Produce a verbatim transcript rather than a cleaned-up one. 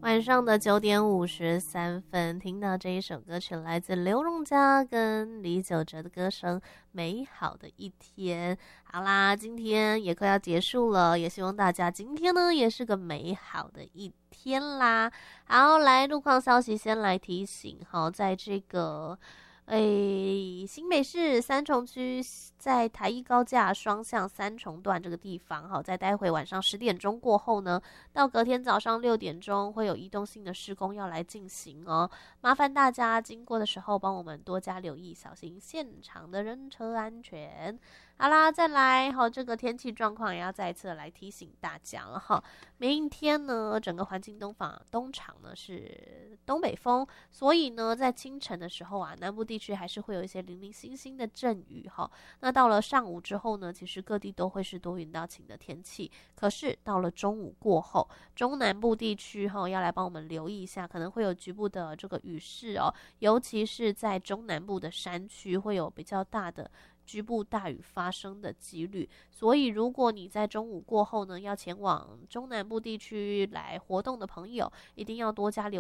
晚上的九点五十三分，听到这一首歌曲，来自刘荣佳跟李玖哲的歌声《美好的一天》。好啦，今天也快要结束了，也希望大家今天呢也是个美好的一天啦。好，来路况消息先来提醒哈，在这个。诶，新北市三重区在台一高架双向三重段这个地方，哈，在待会晚上十点钟过后呢，到隔天早上六点钟会有移动性的施工要来进行哦。麻烦大家经过的时候帮我们多加留意，小心现场的人车安全。好啦，再来哈，这个天气状况也要再一次来提醒大家了哈。明天呢，整个环境东方东场呢是东北风，所以呢，在清晨的时候啊，南部地区还是会有一些零零星星的阵雨哈。那到了上午之后呢，其实各地都会是多云到晴的天气。可是到了中午过后，中南部地区哈要来帮我们留意一下，可能会有局部的这个雨势哦，尤其是在中南部的山区会有比较大的。局部大雨发生的几率，所以如果你在中午过后呢，要前往中南部地区来活动的朋友，一定要多加留